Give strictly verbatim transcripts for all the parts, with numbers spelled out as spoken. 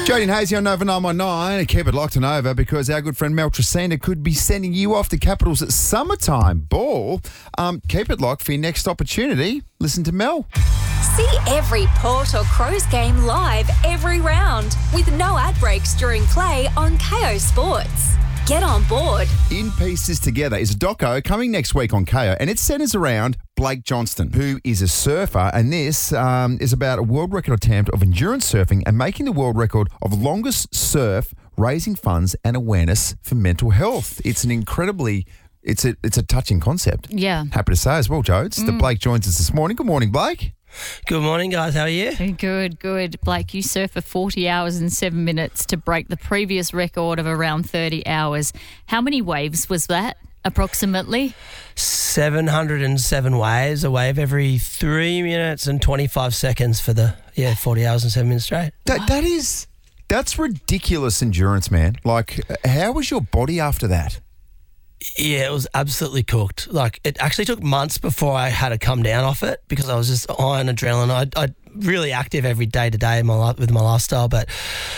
Jody and Hazy on Nova nine one nine. Keep it locked on Nova because our good friend Mel Tresina could be sending you off to Capitals at summertime ball. Um, keep it locked for your next opportunity. Listen to Mel. See every Port or Crows game live every round with no ad breaks during play on K O Sports. Get on board. In Pieces Together is a doco coming next week on K O, and it centres around Blake Johnston, who is a surfer, and this um, is about a world record attempt of endurance surfing and making the world record of longest surf, raising funds and awareness for mental health. It's an incredibly, it's a it's a touching concept. Yeah. Happy to say as well, Jodes, mm. that Blake joins us this morning. Good morning, Blake. Good morning, guys. How are you? Good, good. Blake, you surfed for forty hours and seven minutes to break the previous record of around thirty hours. How many waves was that, approximately? seven hundred seven waves, a wave every three minutes and twenty-five seconds for the, yeah, forty hours and seven minutes straight. That That is, that's ridiculous endurance, man. Like, how was your body after that? Yeah, it was absolutely cooked. Like, it actually took months before I had to come down off it because I was just high on adrenaline. I, I really active every day to day in my life, with my lifestyle, but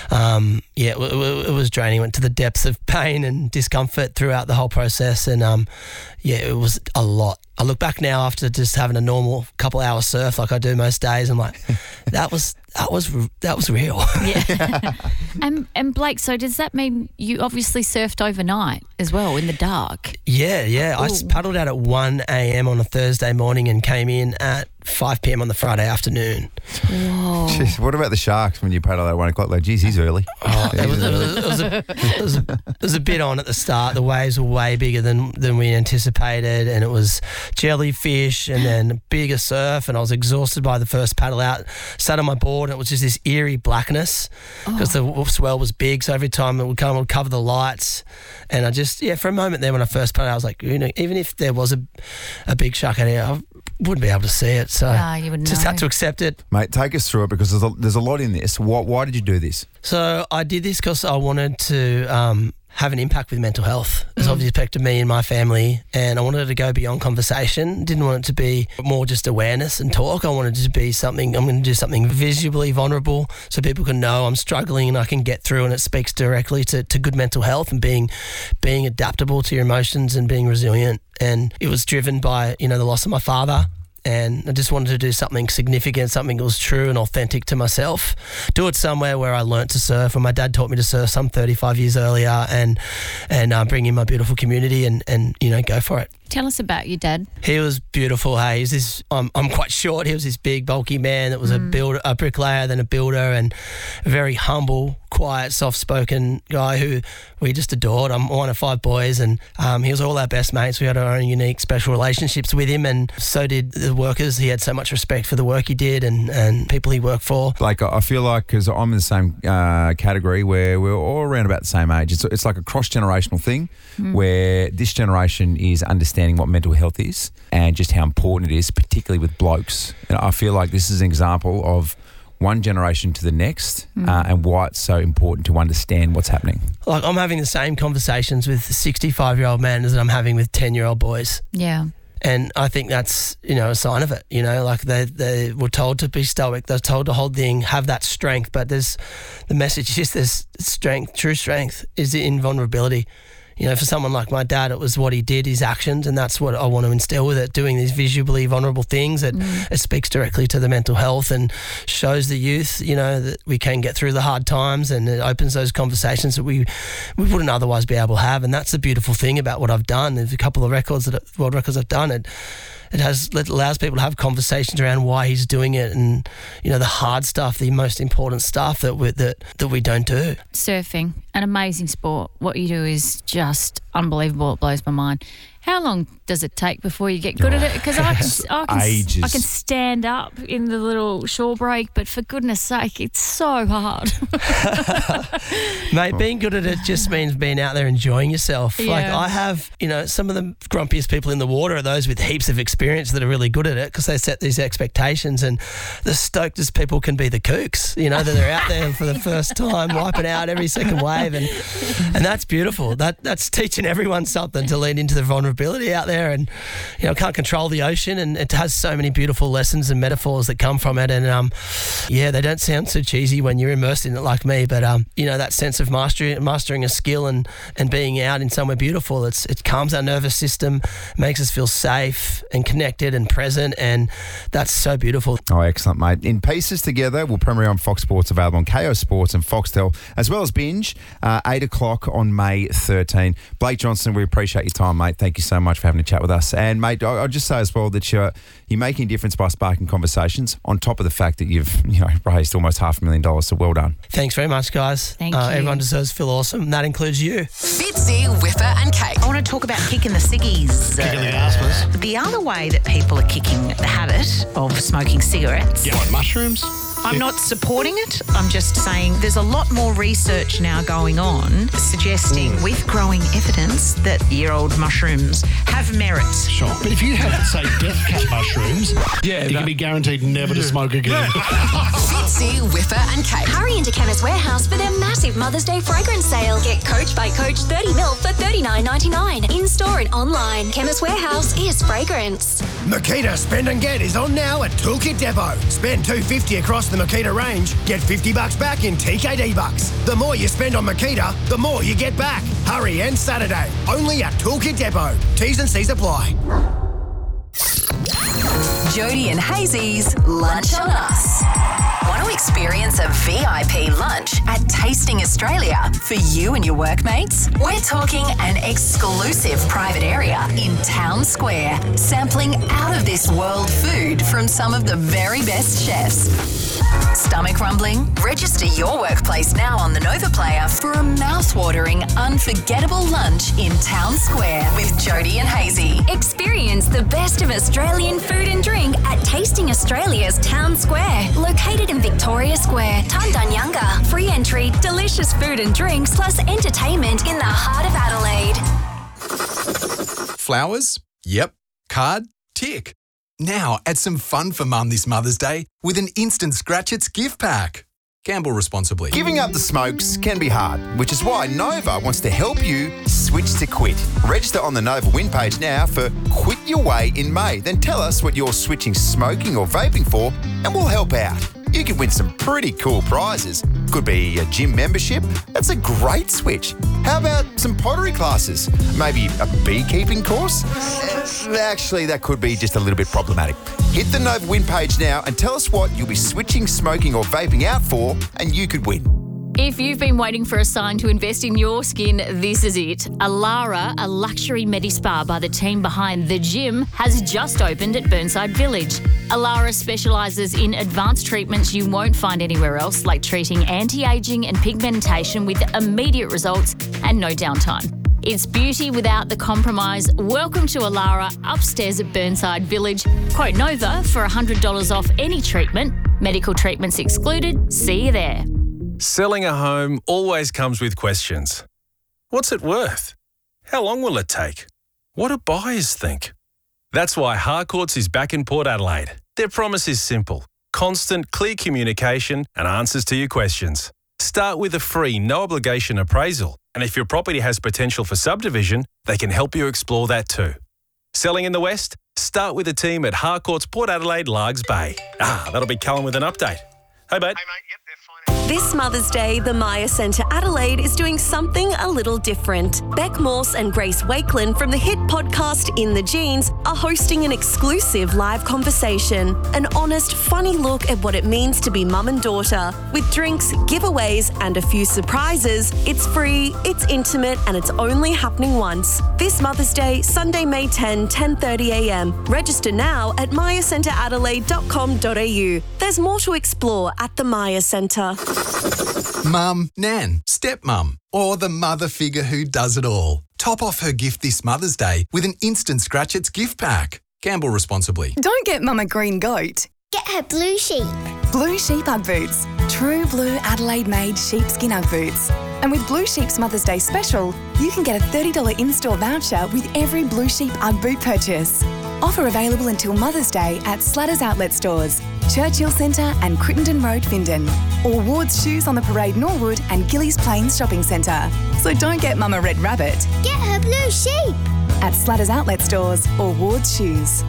um, yeah, it, it, it was draining. Went to the depths of pain and discomfort throughout the whole process, and um, yeah, it was a lot. I look back now after just having a normal couple hour surf like I do most days. I'm like, that was that was that was real. Yeah. and and Blake, so does that mean you obviously surfed overnight as well in the dark? Yeah, yeah. Ooh. I paddled out at one a.m. on a Thursday morning and came in at five p.m. on the Friday afternoon. Whoa. Jeez, what about the Sharks when you paddle at one o'clock? Like, geez, he's early. Oh, it, was, it, was, it, was a, it, was a, it was a bit on at the start. The waves were way bigger than, than we anticipated, and it was jellyfish and then bigger surf, and I was exhausted by the first paddle out. Sat on my board, and it was just this eerie blackness because oh. the swell was big, so every time it would come, it would cover the lights. And I just, yeah, for a moment there when I first paddled, I was like, you know, even if there was a, a big shark out here, I wouldn't be able to see it. So nah, you wouldn't just know. had to accept it. Mate, take us through it because there's a, there's a lot in this. Why, why did you do this? So I did this because I wanted to um, have an impact with mental health. It's mm. obviously affected me and my family, and I wanted it to go beyond conversation. Didn't want it to be more just awareness and talk. I wanted it to be something, I'm going to do something visually vulnerable so people can know I'm struggling and I can get through, and it speaks directly to, to good mental health and being being adaptable to your emotions and being resilient. And it was driven by, you know, the loss of my father. And I just wanted to do something significant, something that was true and authentic to myself. Do it somewhere where I learnt to surf, where my dad taught me to surf some thirty-five years earlier, and and uh, bring in my beautiful community and, and, you know, go for it. Tell us about your dad. He was beautiful. Hey, he's this. I'm I'm quite short. He was this big, bulky man that was mm. a builder, a bricklayer, then a builder, and a very humble, quiet, soft-spoken guy who we just adored. I'm one of five boys, and um, he was all our best mates. We had our own unique, special relationships with him, and so did the workers. He had so much respect for the work he did and, and people he worked for. Like, I feel like, because I'm in the same uh, category where we're all around about the same age. It's it's like a cross-generational thing mm. where this generation is understanding what mental health is and just how important it is, particularly with blokes. And I feel like this is an example of one generation to the next mm. uh, and why it's so important to understand what's happening. Like, I'm having the same conversations with sixty-five-year-old men as I'm having with ten-year-old boys. Yeah. And I think that's, you know, a sign of it, you know, like they they were told to be stoic, they're told to hold the thing, have that strength, but there's, the message is there's strength, true strength is in vulnerability. You know, for someone like my dad, it was what he did, his actions, and that's what I want to instill with it, doing these visually vulnerable things that mm. it speaks directly to the mental health and shows the youth, you know, that we can get through the hard times, and it opens those conversations that we we wouldn't otherwise be able to have. And that's the beautiful thing about what I've done. There's a couple of records, that world records I've done, it It has it allows people to have conversations around why he's doing it, and you know the hard stuff, the most important stuff that we that that we don't do. Surfing, an amazing sport. What you do is just unbelievable. It blows my mind. How long does it take before you get good at it? Because I can, I, can, Ages. I can stand up in the little shore break, but for goodness sake, it's so hard. Mate, being good at it just means being out there enjoying yourself. Yeah. Like I have, you know, some of the grumpiest people in the water are those with heaps of experience that are really good at it because they set these expectations, and the stokedest people can be the kooks, you know, that they're out there for the first time, wiping out every second wave, and and that's beautiful. That That's teaching everyone something to lean into the vulnerability vulnerability out there, and you know, can't control the ocean, and it has so many beautiful lessons and metaphors that come from it. And um, yeah, they don't sound so cheesy when you're immersed in it like me, but um, you know, that sense of mastery, mastering a skill and and being out in somewhere beautiful, it's it calms our nervous system, makes us feel safe and connected and present, and that's so beautiful. Oh, excellent, mate. In Pieces Together will premiere on Fox Sports, available on Kayo Sports and Foxtel, as well as Binge, uh, eight o'clock on May thirteenth. Blake Johnson, we appreciate your time, mate. Thank you so much for having a chat with us. And, mate, I- I'll just say as well that you're, you're making a difference by sparking conversations, on top of the fact that you've you know raised almost half a million dollars, so well done. Thanks very much, guys. Thank uh, you. Everyone deserves to feel awesome, and that includes you. Fitzy, Whipper and Kate. I want to talk about kicking the ciggies. Kicking the asses. The other way that people are kicking the habit of smoking cigarettes. You want mushrooms? I'm not supporting it. I'm just saying there's a lot more research now going on suggesting Mm. with growing evidence that year-old mushrooms have merits. Sure. But if you have, say, death cap mushrooms, yeah, you can be guaranteed never to smoke again. Fitzy, Whipper and Kate. Hurry into Chemist Warehouse for their massive Mother's Day fragrance sale. Get Coach by Coach thirty mil for thirty-nine ninety-nine. In-store and online. Chemist Warehouse is fragrance. Makita Spend and Get is on now at Toolkit Depot. Spend two hundred fifty dollars across the Makita range, get fifty bucks back in T K D bucks. The more you spend on Makita, the more you get back. Hurry, and Saturday, only at Toolkit Depot. T's and C's apply. Jody and Hazy's Lunch on Us. Want to experience a V I P lunch at Tasting Australia for you and your workmates? We're talking an exclusive private area in Town Square, sampling out of this world food from some of the very best chefs. Stomach rumbling? Register your workplace now on the Nova Player for a mouth-watering, unforgettable lunch in Town Square with Jody and Hazy. Experience the best of Australian food and drink at Tasting Australia's Town Square, located in Victoria Square, Tundanyunga. Free entry, delicious food and drinks, plus entertainment in the heart of Adelaide. Flowers? Yep. Card? Tick. Now add some fun for Mum this Mother's Day with an instant Scratch-Its gift pack. Gamble responsibly. Giving up the smokes can be hard, which is why Nova wants to help you switch to quit. Register on the Nova win page now for Quit Your Way in May. Then tell us what you're switching smoking or vaping for, and we'll help out. You could win some pretty cool prizes. Could be a gym membership. That's a great switch. How about some pottery classes? Maybe a beekeeping course? Uh, actually, that could be just a little bit problematic. Hit the Nova Win page now and tell us what you'll be switching smoking or vaping out for, and you could win. If you've been waiting for a sign to invest in your skin, this is it. Alara, a luxury medi-spa by the team behind The Gym, has just opened at Burnside Village. Alara specialises in advanced treatments you won't find anywhere else, like treating anti-aging and pigmentation with immediate results and no downtime. It's beauty without the compromise. Welcome to Alara, upstairs at Burnside Village. Quote Nova for one hundred dollars off any treatment. Medical treatments excluded. See you there. Selling a home always comes with questions. What's it worth? How long will it take? What do buyers think? That's why Harcourts is back in Port Adelaide. Their promise is simple: constant, clear communication and answers to your questions. Start with a free, no-obligation appraisal, and if your property has potential for subdivision, they can help you explore that too. Selling in the West? Start with a team at Harcourts Port Adelaide, Largs Bay. Ah, that'll be Callum with an update. Hey, mate. This Mother's Day, the Maya Centre Adelaide is doing something a little different. Beck Morse and Grace Wakeland from the hit podcast In the Genes are hosting an exclusive live conversation, an honest, funny look at what it means to be mum and daughter. With drinks, giveaways and a few surprises, it's free, it's intimate and it's only happening once. This Mother's Day, Sunday, May tenth, ten thirty a m. Register now at maya centre adelaide dot com dot a u. There's more to explore at the Maya Centre. Mum, Nan, stepmum, or the mother figure who does it all. Top off her gift this Mother's Day with an instant Scratch-Its gift pack. Gamble responsibly. Don't get Mum a green goat. Get her blue sheep. Blue Sheep Ugg boots. True blue Adelaide-made sheepskin Ugg boots. And with Blue Sheep's Mother's Day special, you can get a thirty dollars in-store voucher with every Blue Sheep Ugg boot purchase. Offer available until Mother's Day at Slatters Outlet Stores, Churchill Centre and Crittenden Road, Findon, or Ward's Shoes on the Parade, Norwood and Gillies Plains Shopping Centre. So don't get Mum a red rabbit. Get her blue sheep. at Slatters Outlet Stores or Ward's Shoes.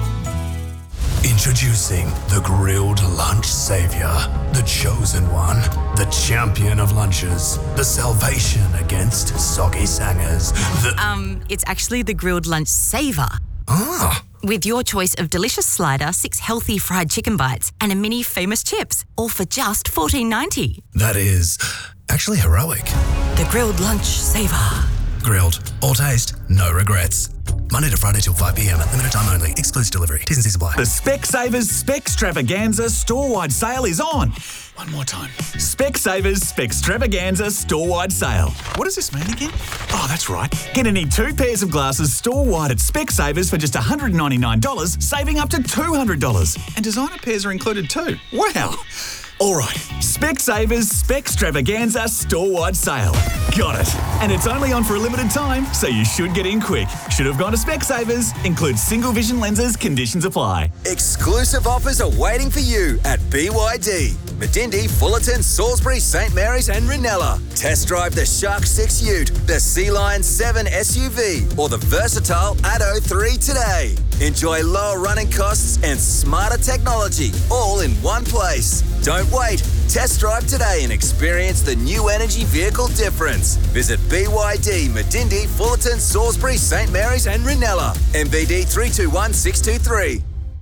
Introducing the grilled lunch savior, the chosen one, the champion of lunches, the salvation against soggy sangers. The Um, it's actually the grilled lunch saver. ah, With your choice of delicious slider, six healthy fried chicken bites, and a mini famous chips, all for just fourteen ninety. that is actually heroic. The grilled lunch saver. Grilled, all taste, no regrets. Monday to Friday till five p.m. at limited time only. Exclusive delivery. T's and C's apply. The Specsavers Specstravaganza store-wide sale is on. One more time. Specsavers Specstravaganza store-wide sale. What does this mean again? Oh, that's right. Get any two pairs of glasses store-wide at Specsavers for just one hundred ninety-nine dollars, saving up to two hundred dollars. And designer pairs are included too. Wow. All right, Specsavers Specstravaganza store-wide sale. Got it. And it's only on for a limited time, so you should get in quick. Should have gone to Specsavers. Includes single vision lenses. Conditions apply. Exclusive offers are waiting for you at B Y D. Medindi, Fullerton, Salisbury, St Mary's and Ranella. Test drive the Shark six Ute, the Sea Lion seven S U V or the versatile Atto three today. Enjoy lower running costs and smarter technology all in one place. Don't wait. Test drive today and experience the new energy vehicle difference. Visit B Y D, Medindi, Fullerton, Salisbury, St Mary's and Ranella. M B D three two one six two three.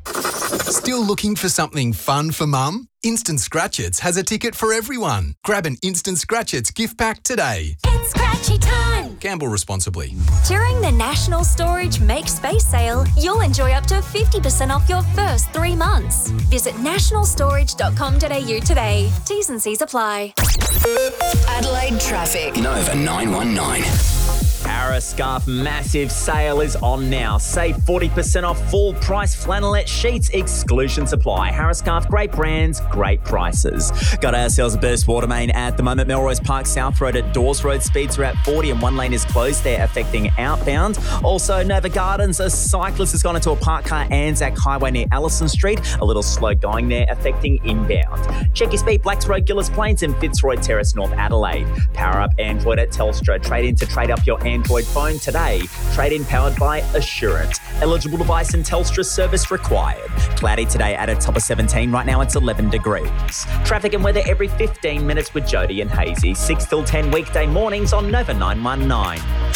Still looking for something fun for mum? Instant Scratchits has a ticket for everyone. Grab an Instant Scratchits gift pack today. It's scratchy time! Gamble responsibly. During the National Storage Make Space sale, you'll enjoy up to fifty percent off your first three months. Visit national storage dot com dot a u today. T's and C's apply. Adelaide traffic. Nova nine one nine. Arascarf massive sale is on now. Save forty percent off full price flannelette sheets. Exclusion supply. Arascarf, great brands, great prices. Got ourselves a burst water main at the moment. Melrose Park South Road at Dawes Road. Speeds are at forty and one lane is closed there, affecting outbound. Also, Nova Gardens, a cyclist has gone into a parked car Anzac Highway near Allison Street. A little slow going there, affecting inbound. Check your speed. Blacks Road, Gillis Plains and Fitzroy Terrace, North Adelaide. Power up Android at Telstra. Trade in to trade up your Android phone today. Trade-in powered by Assurance. Eligible device and Telstra service required. Cloudy today at a top of seventeen. Right now it's eleven degrees. Traffic and weather every fifteen minutes with Jody and Hazy. six till ten weekday mornings on Nova nine one nine.